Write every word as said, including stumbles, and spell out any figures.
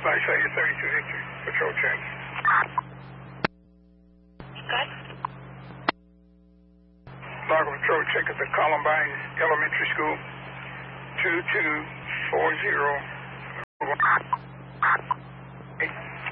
Nice, how you thirty-two Victory. Patrol check. Good. Log of patrol check at the Columbine Elementary School. two two four zero.